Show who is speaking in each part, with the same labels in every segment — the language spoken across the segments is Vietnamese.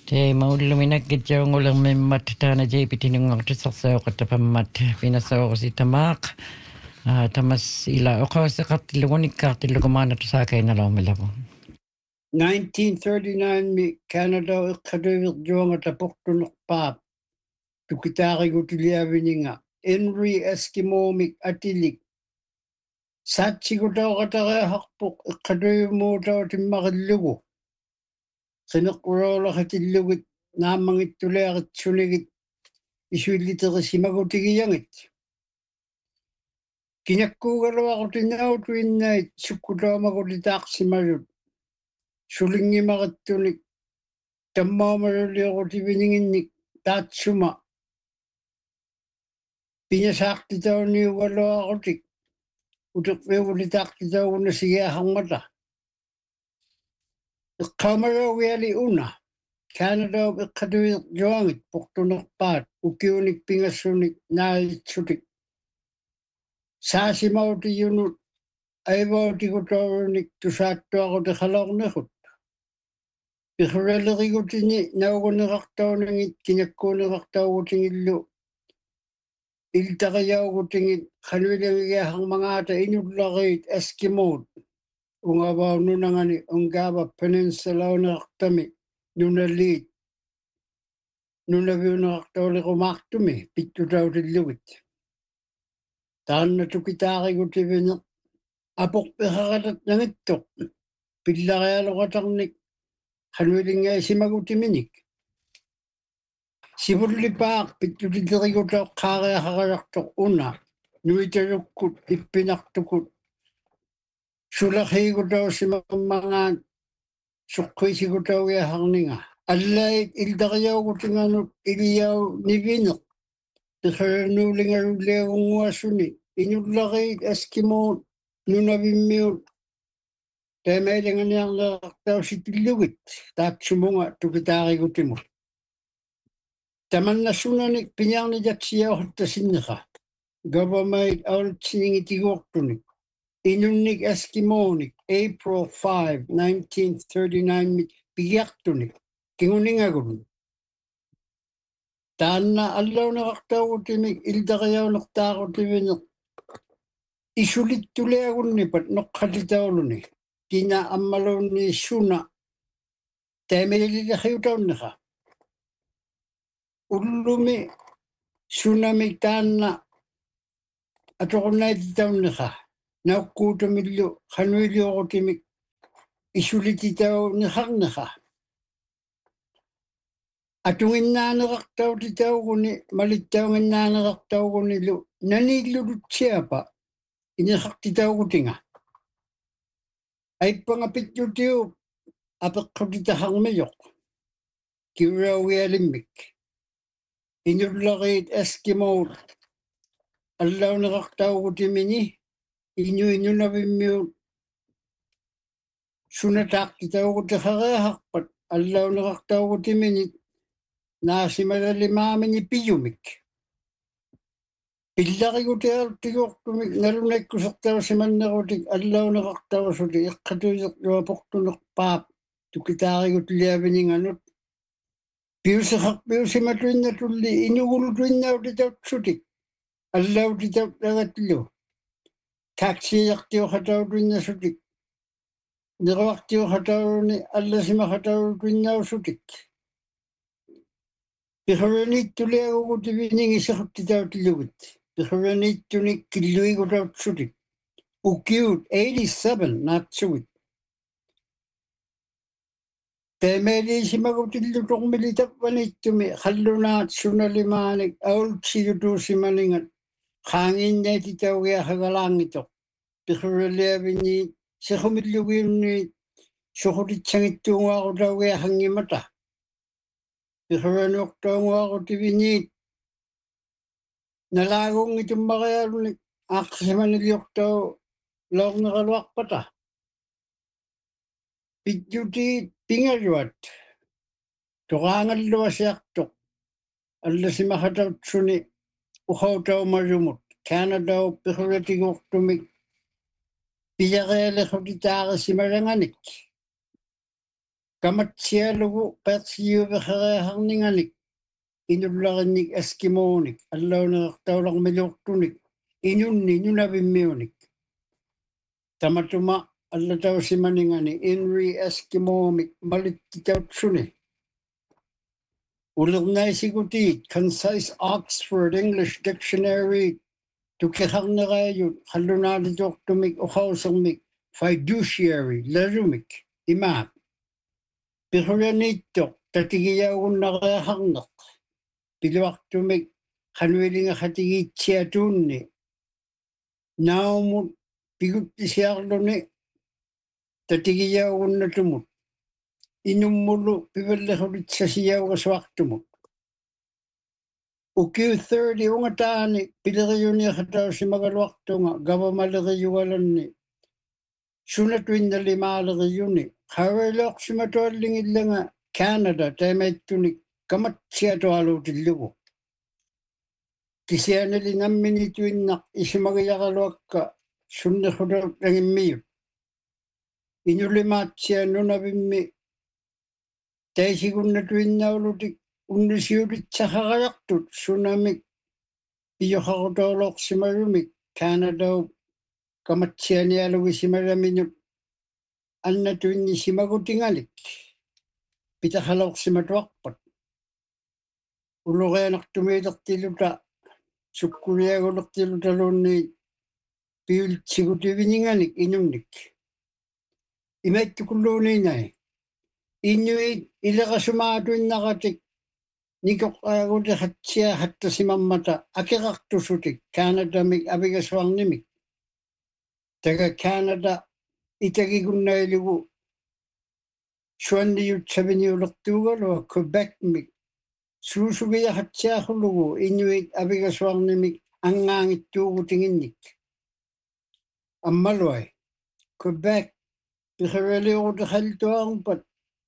Speaker 1: Te mauluminakit ulang memmat tana jipitiningartisarsaoqatapammat pinasaoqasitamaaq tamas ila oqawasaqartillugunikkaartillugumaanatusaakainalaumalavu
Speaker 2: 1939 mi Canada iqqaduiviqjuangatapurtunerpaap tukitaarigutiliavininga Henry Eskimo mik atilik saatsigutauqatariaharpuq iqqaduivimuutau timmaqillugu qineqquroolaqatillugit naamangittuliaqitsunigit isuilliterisimagutigiyangit kinakkuugaluaqutinnautuinnait sukkutaamagutitaaqsimayut sulinngimaqattunik tammaamalulioqutivininginnik taatsuma piñasaaqtitauniugaluaqarutik uteqviuvulitaaqtitaugunasigiaharmata iqqaamaraviali una Canada iqqatuiqjuangit portunerpaat ukiunik pingassunik naalitsutik saasimautiyunut aivautigutorunik tusaattuaqutiqalornerut Piqhuralerigutini naugunerartaunangit kinakkuunerartaugutingillu iltaqiyaugutingit qanuilangigiaharmangaata inullariit Eskimoot ungavaununangani Ungava Peninsula-unerartami nunaliit nunaviunerartauliqumaartumi pittutautillugit taanna tukitaarigutivine apoqpiqaqatat nangittoq pillarialuqatarnik qanuilingaisimaguttiminik sivullipaaq pittutitirigutauqqaariaqaraqartoq una nuitalukkut ippinartukut sulaqiigutausimammangaat suqqiisigutaugiaharninga allait iltariaugutinganut iliau nivineq piqaranuulingarulliagunguassuni inullariit Eskimoot nunavimmiut taimailinganiarleqartausitillugit taatsumunga tukitaarigutimut tamannassunanik piñaarnijatsiauhattasinneqa government aulitsiningitiguortunik inunnik Eskimoonik April 5, 1939 mit pigiartunik kinguningagun taanna allaunerartaugutimik iltariaunertaaqutivine isulittuliagunnipat noqqatitauluni kina ammalunni suna taimililiqiutaunneqa ullumi sunamik taanna atoqunnaititaunneqa naukkuutamillu qanuiliuqutimik isulititauniqarneqa atunginnaanerartautitauguni malittaunginnaanerartaugunilu naniillulutsiapa ineqartitaugutinga aippangapittutiu apeqqutitaharmiyoq kiuraugialimmik inullariit Eskimoot allaunerartaugutimini inunavimmiut sunataaqtitaugutiqariaharpat allaunerartaugutimini naasimalalimaamini piyumik pillarigutiartiguortumik nalunakkusertausimannerutik allaunerartausuti iqqatuiserluaportunerpaap tukitaarigutiliavininganut piusimattuinnatulli inugulutuinnautitautsutik allautitauttagatlu taksiiartiuqatautuinnasutik neruartiuqatauruni allasimaqatautuinnausutik piquraniittuliagugutivinigisertitautillugit piquraniittunik killuigutautsutik ukiut 87 naatsugit taimaliisimagutillutormilitapvaniittumi qallunaat sunalimaanik aultsigutuusimaningat qaanginnaititaugiaqagalaangitoq piquraliaviniit sequmillugiunniit suqutitsangittuunguaqutaugiaqangimata piquranuortaunguaqutiviniit nalaaguungitummaqialunik aaqqisimaniliortau loorneraluarpata pitjutiit pingaluat toqaangalluasiartoq allasimaqatautsuni uqautaumarumut Canadau piquratiguortumik piyarialiqutitaaqisimaranganik Kamatsialugu persiuveqereharninganik inullarinik Eskimoonik allaunertaulaqmiluortunik inunni nunavimmiunik tamatuma allatausimaningani Inri Eskimoomik malittitautsuni ulernaisigutiit Concise Oxford English Dictionary tukiharnerayut hallunaalituortumik uqausermik fiduciary lerumik imaak Pihuraniittoq tatigiaugunnareaqarneq piluartumik qanuilingaxatigiitsiatuunni naumut piguttisiarluni tatigiaugunnatumut inummulu pivallerulitsasiauгasuartumut ukiu 30 ungataani pileriuniaqatausimagaluartunga gavamaleriugalanni sunatuinnalimaalerijuni qaveloqsimatuallingillanga Canada taimaittunik kamatsiatualuutillugu kisianali namminituinnaq isimagiyaqaluakka sunnerhutangimmiut inulimaatsian nunavimmi taisigunnatuinnaulutik unnisiulitsaqaqajaqtut sunamik iyoqarutooloqsimarumik Canadau kamatsianialugisimaraminut annatuinnisimagutiнгalik pitaqaloqsimatuarpat uluqianartumiilertiluta sukkuliagulertilutaluunni piultsigutivininganik inunnik imaittukulluuniinai Inuit ileqasumaatuinnaqatik nikoqaagutiqatsia hattasimammata akeqartusutik Canadamik avigasuarnimik taga Canada itagigunnailugu suanniyutsaviniulertuugalua Quebecmik suusugiaqatsiaqullugu Inuit avigasuarnimik angaangittuugutinginnik ammaluai Quebec piqeraliuqutiqaltuarpat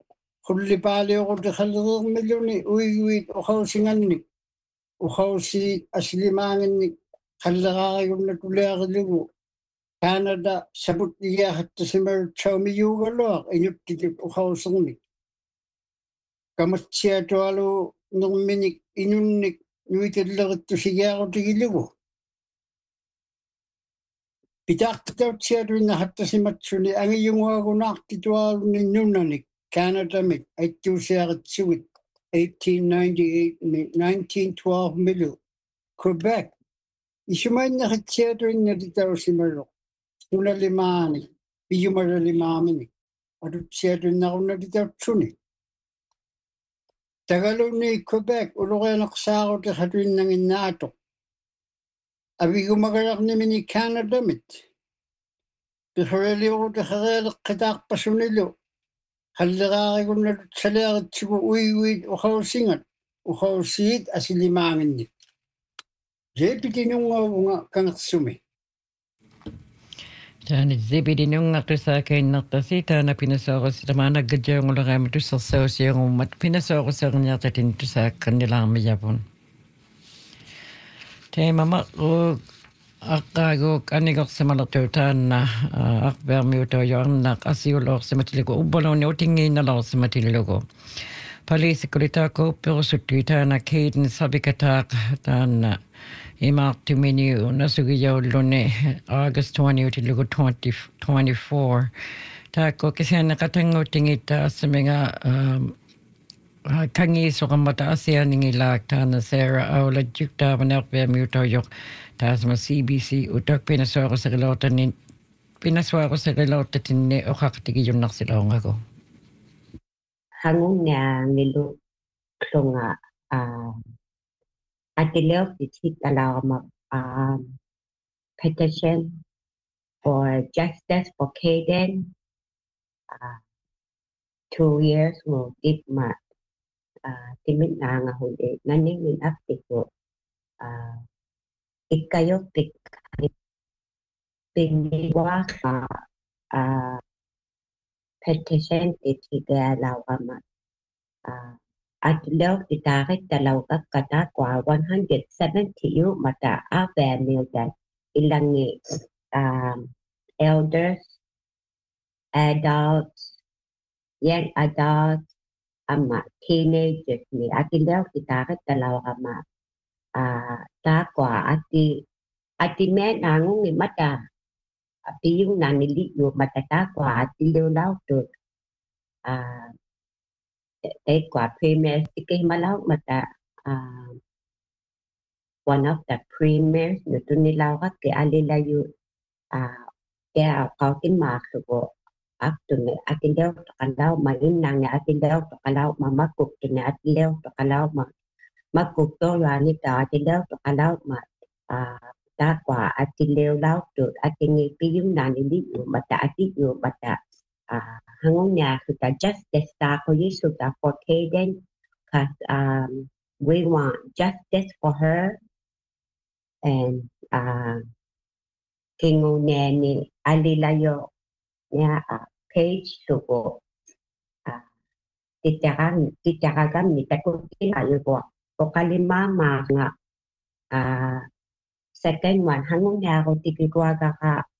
Speaker 2: qullipaaliuqutiqaleriirmilluni uiguit uqausingannik uqausiit aslimaanginnik qalleqaarigunnatuliaqillugu Canada sabutliaqattasimarutsaumijuugaluaq inuttikut uqausermik kamatsiatualu nerminik inunnik nuitallerittusigiaqutigilugu Pitaaqtitautsiatuinna hattasimatsuni angiyunguagunaartituaaluni nunanik Canadamik aittuusiaqitsugit 1898 1912 milu Quebec isumainnaqitsiatuinnatitausimaruq sunalimaani piyumaralimaaminik atutsiatuinnaqunnatitautsuni tagaluni Quebec uluqianaqsaarutiqatuinnanginnaatoq avigumagalarnimini Canadamit piqeraliuqutiqereeleqqitaarpasunilu qalleqaarigunnatut saliaritsugu uiguit uqausingat uqausiit asilimaanginnik jeepitinungaavunga kangersumi
Speaker 1: Taani zipidinunngaqtusaakainnertasi taana pinasoorus tamaanaggajaunguleraama tussersausiangummat pinasooruserinniartatin tusaaqqannilaarmiyapun teemama aqqaaguuk anigersimalertu taanna aqvermiutoyornaq asiuloorsimatiligu ubbaluni utingiinnaloorsimatillugu paliisikkulitaakkuuppirusuttui taana Caden Sabikataaq taanna imaartumini unasugiyaulluni August 20 utillugu 2024 taakku kisianneqatanguuttingitta assamiga kangiisuqammata asianingilaak taana Sarah Aulajjuk taavanerpiamiutoyoq taasma CBC utak pinasuaruserilortatinni oqaqtigiyunnarsilaungaku
Speaker 3: hangunga ngilu klunga atileoqtititalaarma petition for justice for Caden 2 years will give my timinanga huli naningin aptiku ikayoptik piniwaq petition itigalawama atileoqtitaaqittalaukakkatakwa 170 mata avamiutan ilangi elders adults young adults ama teenagers ni atileo kita talaw ama takwa ati me nangung ni mata ati yung nanili yung mata takwa atileo law to te kwa premier sikay malaw mata one of the premiers no to nilaw ka ke alila yu kaya kautin maksuko after me atileo to kalaw mainang ni atileo to kalaw mamakuk to ni atileo to kalaw makuk to lani ka atileo to kalaw ta quả atileo lao được atingi piyung nani di bata atiyo bata hangon nhà kita justice ta ko yisu ta for Kaden cause we want justice for her and kingo nani alilayo nya page suko titaragan ni takutina yuko o kalima mga second one hangon nhà ko tikikwa ka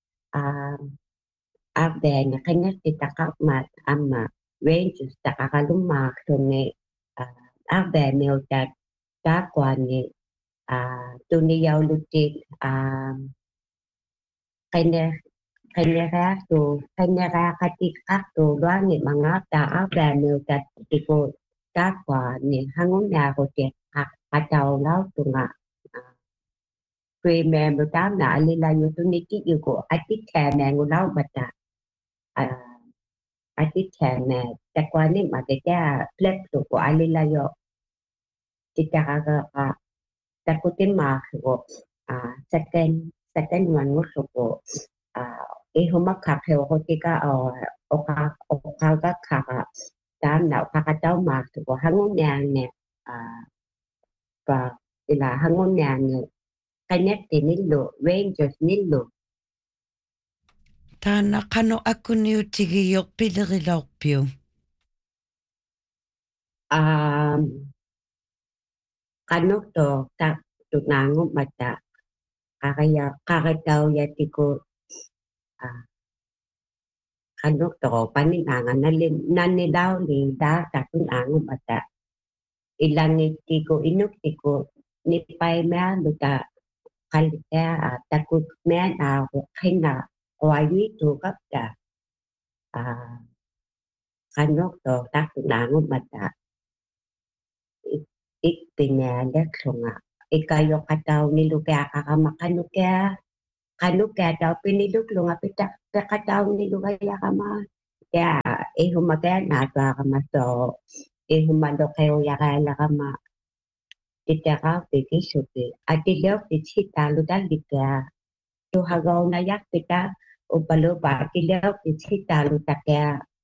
Speaker 3: abeng kanya titakak mat ama ranges takakaluma kone abeng neo dat takwa ni tuniyaw lutik kanya katikak to doang ni mga ta abeng neo dat tiko takwa ni hangon nhà ko tiyak kataw lao tunga premier mo tam na alila yung tuniki yuko atik kaya ngo lao bata atitene takwani mateka flip to ko alila yo titaka takutin ko second one mo ko huma kakhe ko tika o ka kaka tam na kakataw ko hangon yang ne pa ila hangon yang ne connect nilo rangers nilo
Speaker 4: Tāna kano aku ni utigi yok pilerilaupio.
Speaker 3: Kanok to tak tunango mata kakataw yatiko kanok to paninangan nanilaw li da tak tunango mata ilang tiko inuk tiko nipay mea luta kalita takut mea na kina wawi to kapta kanok to tak tunango mata ikpinalek sunga ikayo kataw nilukya kakamakanukya kanukya daw piniluk lunga pita kataw nilukaya kama kaya humagaya natwa kama so humalo kayo yakala kama titaka pikisuki atilaw pichita ludalika tuhagaw na yak pita upalo ba atilaw pichita ludakya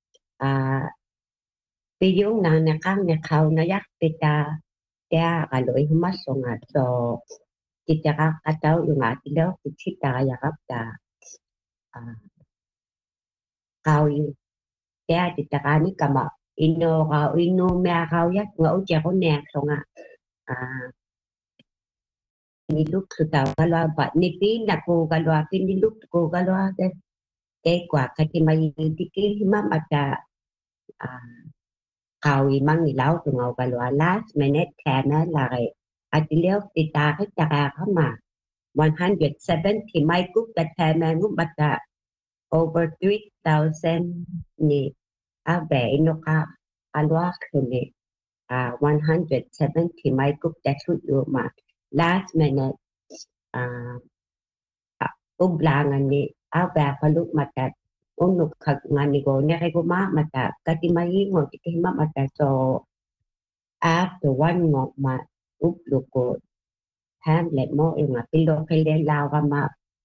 Speaker 3: piyong na nakang nakaw na yak pita kaya kaloy humasonga so titaka kataw yung atilaw pichita yakap ta kawi kaya titaka ni kama ino mea kaw yak nga uja ko nek so nga niluk sutaw kalwa ba nipi na ko kalwa piniluk ko kalwa kaya kwa katimay tiki himamata kawi mang nilaw tungaw kalwa last minute kaya lari atilaw titaka taka kama 170 may kuk katama ngubata over 3,000 ni abe ino ka kalwa kuni 170 may kuk tasut yuma last minute ublangan ni abe kaluk mata unuk kag ngani go nere guma mata katimay ngo tikima mata so after one ngok ma upluko Hamlet mo yung pilo kailan lawama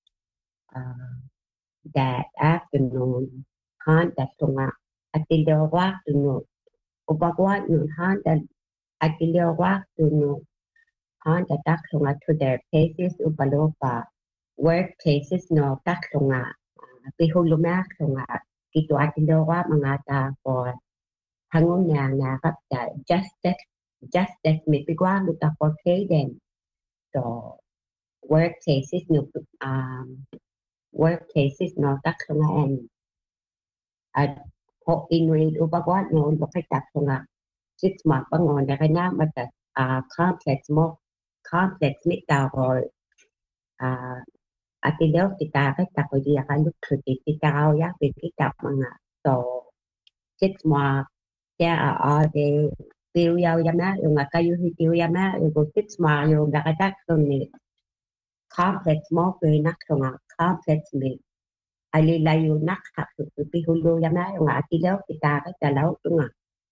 Speaker 3: that afternoon han that tunga atilawa tuno upagwa nun han that atilawa tuno han that taklunga to their places upalopa workplaces no taklunga pihulumak tunga kito atilawa mga ta for hangon na kapta justice may pigwa luta for Kaden so workplaces no taklunga and ho inuit ubagwa no lokita nga 6 month bangon na kanya mata complex ni tao atidaw kita kita ko dia kan kita kau ya kita mga so 6 month ya de tiêu yao yama yung kayu tiêu yama yung 6 month yung dakatak ni complex mo pe nak nga complex ni alilayo nak ha pihulo yama yung atidaw kita law nga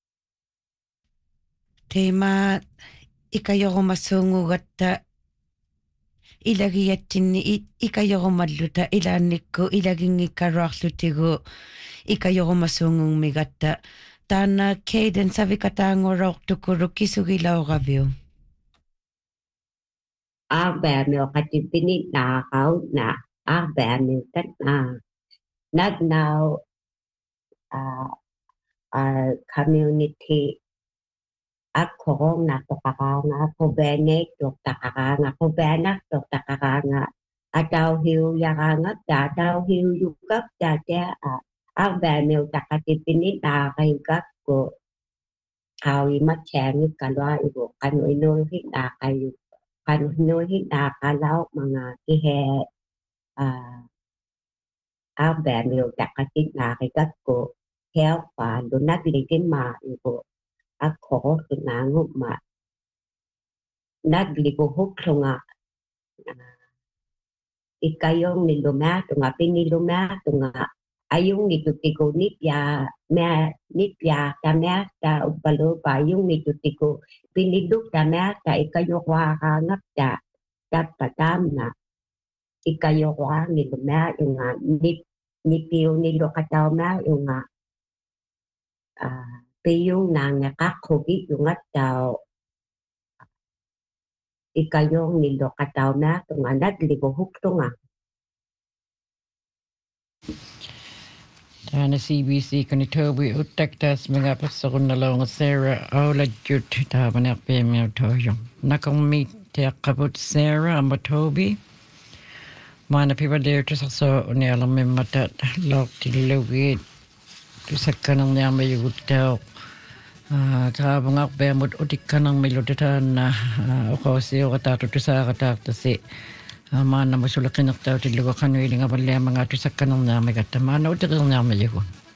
Speaker 4: Tema ikayorumassuungugatta ilagiattinni ikayorumalluta ilaannikku ilaginngikkaruarlutigu ikayorumassuungummigatta taana Caden savikataangorortukuru kisugilauraviu
Speaker 3: arbäämio katipini naaqau na arbäämio tatna nagnau community akkorong na tokaranga kobenek tokaranga kobenak tokaranga ataw hiu yaranga ataw hiu yukap tate arbäämio takatipini naaqaigak ko kawi matchang kalwa ibo kanoino hinakayu kanoino hinakalaw mga ihe arbäämio takatit naaqaigak ko help pa lunat ligin ma ibo ako tunango ma nagligo huklunga ikayong niluma tunga piniluma tunga ayung nitutiko nipya tamya ta upalo pa yung nitutiko piniduk tamya ta ikayokwa hangap ta tapatam na ikayokwa niluma yung nipiyo nilokataw na yung piyong nang nakakubit yung ataw ikayong nilokataw na tunga nagligo huktunga
Speaker 1: Tana CBC kanitobi utaktas mga pasakon na lang Sarah Aulajut tabanak pemyo toyo. Nakong meet kabut Sarah amatobi. Mana pipa der to so ni alam me matat lok tilugit. Tusakanang niya may utaw. Tabangak bemut utikanang melodita na ako siyo katato tusa katakta si mana masulakin ak tao tiluwa kanwi nga balya mga tusakanang niya may katamana utakang niya may yun.